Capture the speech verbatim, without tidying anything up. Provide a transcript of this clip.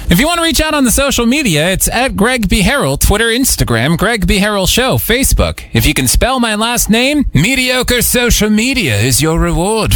If you want to reach out on the social media, it's at Greg B. Harrell, Twitter, Instagram, Greg B. Harrell Show, Facebook. If you can spell my last name, mediocre social media is your reward.